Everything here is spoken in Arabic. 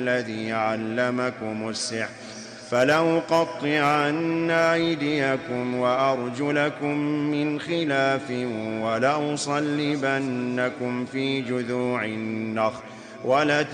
الذي علمكم السحر فلأقطعن أيديكم وأرجلكم من خلاف ولأصلبنكم في جذوع النخل